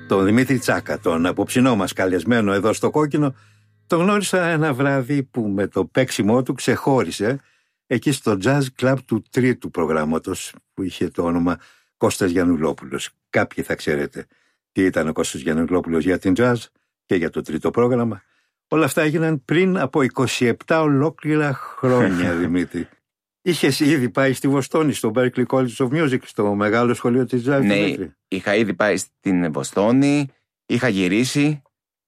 τον Δημήτρη Τσάκα, τον απόψινό μας καλεσμένο εδώ στο Κόκκινο, τον γνώρισα ένα βράδυ που με το παίξιμό του ξεχώρισε εκεί στο jazz club του τρίτου προγράμματος που είχε το όνομα Κώστας Γιαννουλόπουλος. Κάποιοι θα ξέρετε τι ήταν ο Κώστας Γιαννουλόπουλος για την jazz και για το τρίτο πρόγραμμα. Όλα αυτά έγιναν πριν από 27 ολόκληρα χρόνια, Δημήτρη. Είχες ήδη πάει στη Βοστόνη, στο Berklee College of Music, στο μεγάλο σχολείο της jazz? Ναι, Δημήτρη. είχα ήδη πάει στην Βοστόνη, είχα γυρίσει,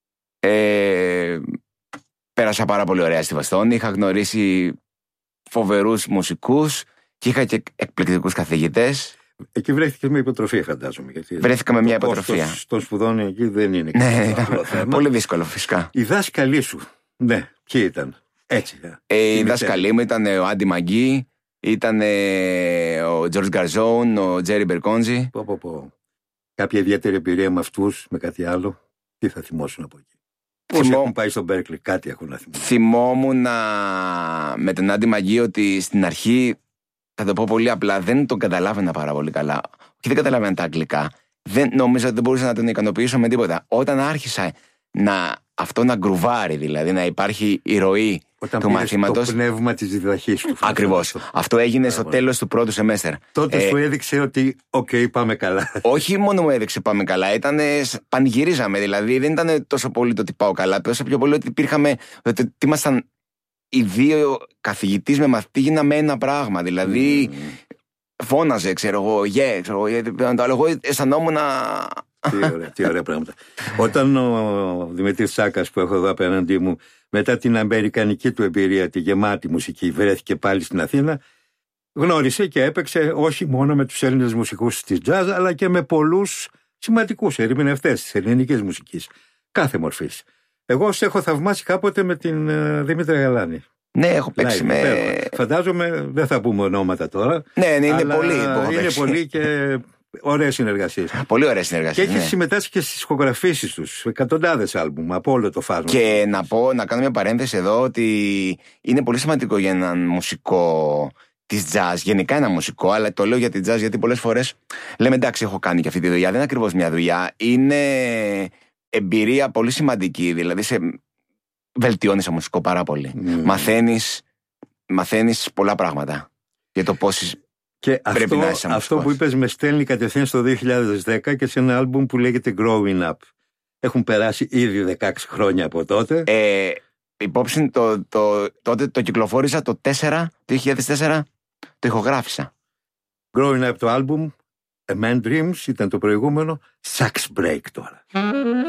πέρασα πάρα πολύ ωραία στη Βοστόνη, είχα γνωρίσει φοβερούς μουσικούς και είχα και εκπληκτικούς καθηγητές. Εκεί βρέθηκε με υποτροφία, φαντάζομαι. Γιατί βρέθηκα με μια υποτροφία. Των σπουδών εκεί δεν είναι καλό θέμα. Πολύ δύσκολο, φυσικά. Οι δάσκαλοι σου, ναι, ποιοι ήταν? Έτσι. Οι δάσκαλοι μου ήταν ο Άντι Μαγκί, ήταν ο Τζορτζ Γκαρζόν, ο Τζέρι Μπερκόντζι. Κάποια ιδιαίτερη εμπειρία με αυτούς, με κάτι άλλο? Τι θα θυμόσουν από εκεί? Πώς έχουν πάει στο Berklee, κάτι έχουν να θυμόσουν? Θυμόμουν με τον Άντι Μαγκί ότι στην αρχή, θα το πω πολύ απλά, δεν τον καταλάβαινα πάρα πολύ καλά. Και δεν καταλάβαινα τα αγγλικά. Δεν νόμιζα ότι δεν μπορούσα να τον ικανοποιήσω με τίποτα. Όταν άρχισα αυτό να γκρουβάρει, δηλαδή να υπάρχει η ροή του μαθήματος. Το πνεύμα της διδαχής του. Ακριβώς. Αυτό έγινε στο τέλος του πρώτου σεμέστερ. Τότε σου έδειξε ότι πάμε καλά. Όχι μόνο μου έδειξε πάμε καλά, πανηγυρίζαμε. Δηλαδή δεν ήταν τόσο πολύ το ότι πάω καλά, τόσο πιο πολύ ότι ότι ήμασταν οι δύο, καθηγητής με μαθητή, γίναμε ένα πράγμα. Δηλαδή φώναζε, ξέρω εγώ, εγώ αισθανόμουν Τι ωραία πράγματα. Όταν ο Δημήτρης Τσάκας, που έχω εδώ απέναντί μου, μετά την αμερικανική του εμπειρία, τη γεμάτη μουσική, βρέθηκε πάλι στην Αθήνα, γνώρισε και έπαιξε όχι μόνο με τους Έλληνες μουσικούς της jazz, αλλά και με πολλούς σημαντικούς ερμηνευτές της ελληνικής μουσικής, κάθε μορφής. Εγώ σε έχω θαυμάσει κάποτε με την Δήμητρα Γαλάνη. Ναι, έχω παίξει Φαντάζομαι, δεν θα πούμε ονόματα τώρα. Ναι, είναι πολύ. Είναι πολύ και ωραίες συνεργασίες. Πολύ ωραίες συνεργασίες. Και έχει συμμετάσχει και στις ηχογραφήσεις τους, εκατοντάδες άλμπουμ από όλο το φάσμα. Και να κάνω μια παρένθεση εδώ, ότι είναι πολύ σημαντικό για έναν μουσικό της jazz, γενικά ένα μουσικό, αλλά το λέω για την jazz γιατί πολλές φορές λέμε εντάξει, έχω κάνει και αυτή τη δουλειά. Δεν είναι ακριβώς μια δουλειά, είναι εμπειρία πολύ σημαντική. Δηλαδή βελτιώνεις το μουσικό πάρα πολύ. Μαθαίνεις πολλά πράγματα για το πώς. Και αυτό που είπες με στέλνει κατευθείαν στο 2010 και σε ένα άλμπουμ που λέγεται Growing Up. Έχουν περάσει ήδη 16 χρόνια από τότε. Υπόψη τότε το κυκλοφόρησα το 2004, το ηχογράφησα. Growing Up το άλμπουμ, A Man Dreams ήταν το προηγούμενο, Sax Break τώρα.